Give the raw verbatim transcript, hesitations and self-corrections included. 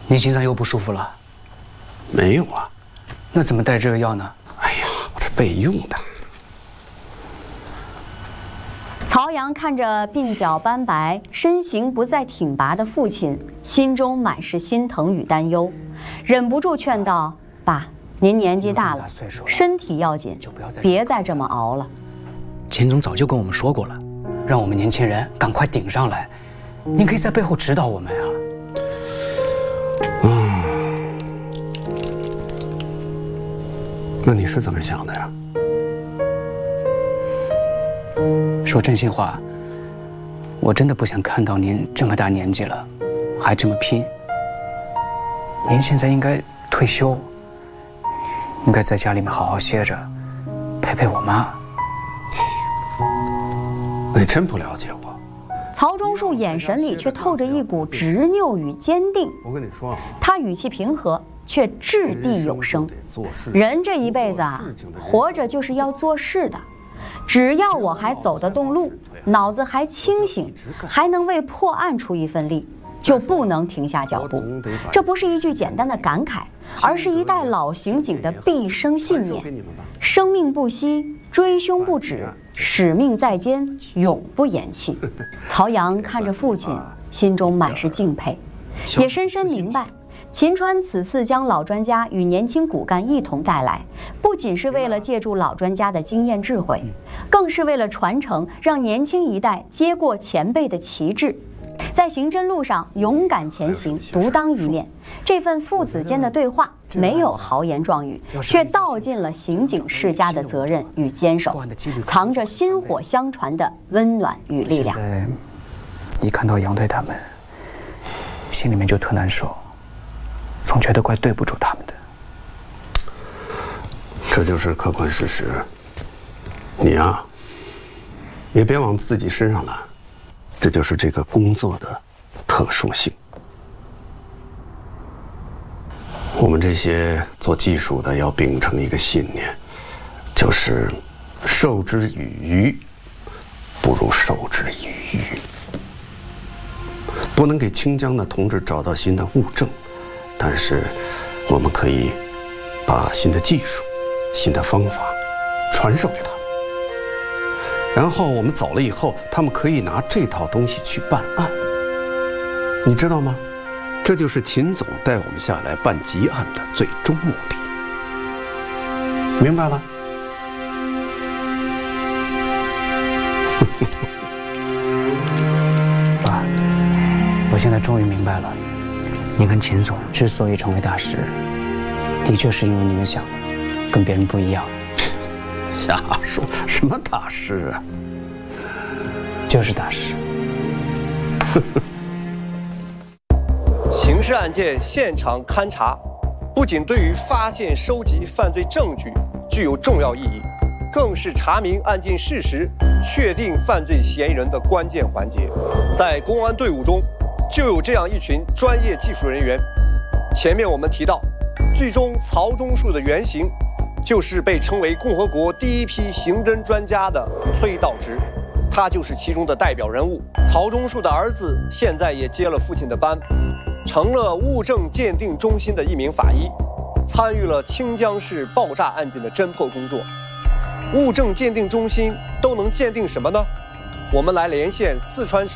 您心脏又不舒服了？ 没有啊。 那怎么带这个药呢？ 哎呀，我这备用的。 曹阳看着鬓角斑白、身形不再挺拔的父亲，心中满是心疼与担忧，忍不住劝道：“爸，您年纪大了，身体要紧，别再这么熬了。” 秦总早就跟我们说过了，让我们年轻人赶快顶上来。您可以在背后指导我们啊。 嗯，那你是怎么想的呀？ 说真心话，我真的不想看到您这么大年纪了，还这么拼。您现在应该退休，应该在家里面好好歇着，陪陪我妈。 你真不了解我。 曹忠树眼神里却透着一股执拗与坚定。 我跟你说啊， 他语气平和，却掷地有声。人这一辈子啊，活着就是要做事的。只要我还走得动路，脑子还清醒，还能为破案出一份力，就不能停下脚步。这不是一句简单的感慨，而是一代老刑警的毕生信念：生命不息，追凶不止，使命在肩，永不言弃。曹阳看着父亲，心中满是敬佩，也深深明白。秦川此次将老专家与年轻骨干一同带来，不仅是为了借助老专家的经验智慧，更是为了传承，让年轻一代接过前辈的旗帜，在刑侦路上勇敢前行，独当一面。这份父子间的对话没有豪言壮语，却道尽了刑警世家的责任与坚守，藏着薪火相传的温暖与力量。 现在一看到杨队他们，心里面就特难受。总觉得怪对不住他们的， 这就是客观事实。你啊，也别往自己身上揽，这就是这个工作的特殊性。我们这些做技术的要秉承一个信念，就是授之以鱼，不如授之以渔。不能给清江的同志找到新的物证。但是，我们可以把新的技术、新的方法传授给他们，然后我们走了以后，他们可以拿这套东西去办案。你知道吗？这就是秦总带我们下来办急案的最终目的。明白了？ 爸，我现在终于明白了。您跟秦总之所以成为大师，的确是因为你们想的跟别人不一样。 瞎说，什么大师啊？ 就是大师。 刑事案件现场勘查，不仅对于发现、收集犯罪证据具有重要意义，更是查明案件事实、确定犯罪嫌疑人的关键环节。在公安队伍中，就有这样一群专业技术人员。前面我们提到，剧中曹忠树的原型就是被称为共和国第一批刑侦专家的崔道直，他就是其中的代表人物。曹忠树的儿子现在也接了父亲的班，成了物证鉴定中心的一名法医，参与了清江市爆炸案件的侦破工作。物证鉴定中心都能鉴定什么呢？我们来连线四川省